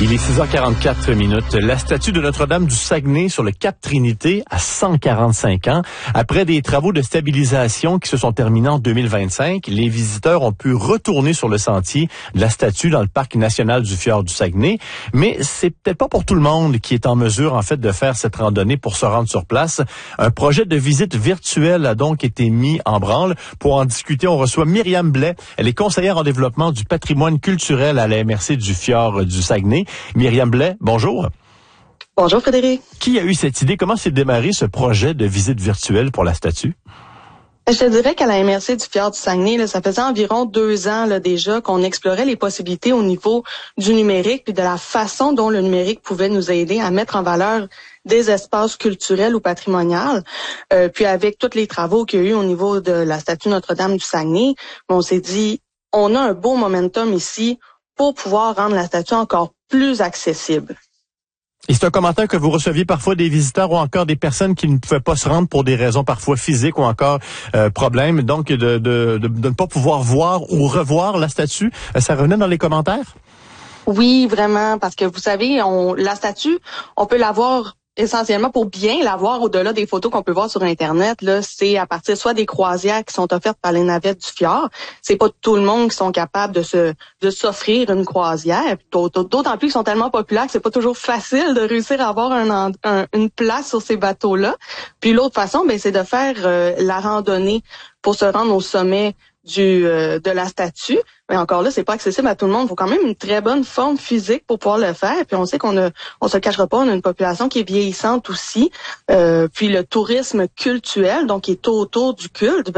Il est 6h44 minutes. La statue de Notre-Dame du Saguenay sur le Cap Trinité a 145 ans. Après des travaux de stabilisation qui se sont terminés en 2025, les visiteurs ont pu retourner sur le sentier de la statue dans le parc national du fjord du Saguenay. Mais c'est peut-être pas pour tout le monde qui est en mesure, en fait, de faire cette randonnée pour se rendre sur place. Un projet de visite virtuelle a donc été mis en branle. Pour en discuter, on reçoit Myriam Blais. Elle est conseillère en développement du patrimoine culturel à la MRC du fjord du Saguenay. Myriam Blais, bonjour. Bonjour Frédéric. Qui a eu cette idée? Comment s'est démarré ce projet de visite virtuelle pour la statue? Je te dirais qu'à la MRC du fjord du Saguenay, là, ça faisait environ 2 ans là, déjà qu'on explorait les possibilités au niveau du numérique puis de la façon dont le numérique pouvait nous aider à mettre en valeur des espaces culturels ou patrimoniaux. Puis avec tous les travaux qu'il y a eu au niveau de la statue Notre-Dame du Saguenay, on s'est dit, on a un beau momentum ici pour pouvoir rendre la statue encore plus accessible. Et c'est un commentaire que vous receviez parfois des visiteurs ou encore des personnes qui ne pouvaient pas se rendre pour des raisons parfois physiques ou encore problèmes, donc de ne pas pouvoir voir ou revoir la statue. Ça revenait dans les commentaires? Oui, vraiment, parce que vous savez, la statue, on peut la voir essentiellement pour bien la voir au-delà des photos qu'on peut voir sur Internet. Là, c'est à partir soit des croisières qui sont offertes par les navettes du fjord. C'est pas tout le monde qui sont capables de s'offrir une croisière. D'autant plus qu'ils sont tellement populaires que c'est pas toujours facile de réussir à avoir une place sur ces bateaux-là. Puis l'autre façon, ben, c'est de faire la randonnée pour se rendre au sommet de la statue. Mais encore là, c'est pas accessible à tout le monde. Il faut quand même une très bonne forme physique pour pouvoir le faire. Puis on sait on se cachera pas, on a une population qui est vieillissante aussi. Puis le tourisme cultuel, donc qui est autour du culte,